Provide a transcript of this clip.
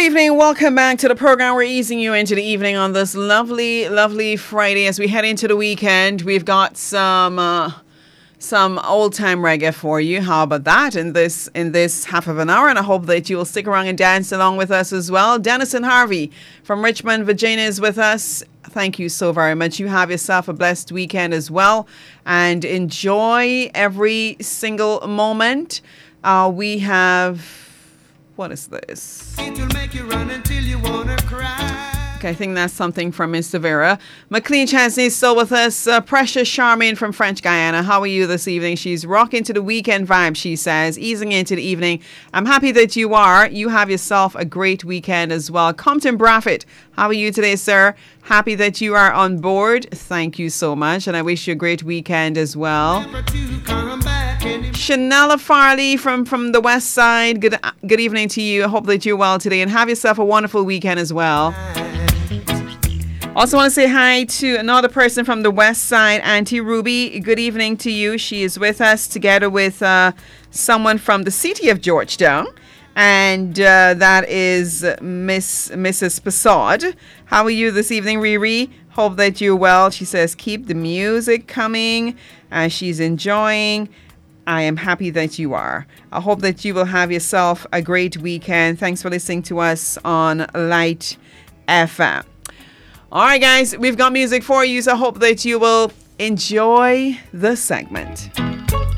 evening. Welcome back to the program. We're easing you into the evening on this lovely, lovely Friday. As we head into the weekend, we've got some old-time reggae for you. How about that in this half of an hour? And I hope that you will stick around and dance along with us as well. Denison Harvey from Richmond, Virginia is with us. Thank you so very much. You have yourself a blessed weekend as well. And enjoy every single moment. We have... What is this? It will make you run until you wanna cry. Okay, I think that's something from Mr. Vera. McLean Chancey is still with us. Precious Charmaine from French Guiana. How are you this evening? She's rocking to the weekend vibe, she says, easing into the evening. I'm happy that you are. You have yourself a great weekend as well. Compton Braffett, how are you today, sir? Happy that you are on board. Thank you so much, and I wish you a great weekend as well. Shanella Farley from the West Side. Good evening to you. I hope that you're well today and have yourself a wonderful weekend as well. Also want to say hi to another person from the West Side, Auntie Ruby. Good evening to you. She is with us together with someone from the city of Georgetown. And that is Mrs. Passad. How are you this evening, Riri? Hope that you're well. She says, keep the music coming. She's enjoying. I am happy that you are. I hope that you will have yourself a great weekend. Thanks for listening to us on Light FM. All right, guys, we've got music for you, so I hope that you will enjoy the segment.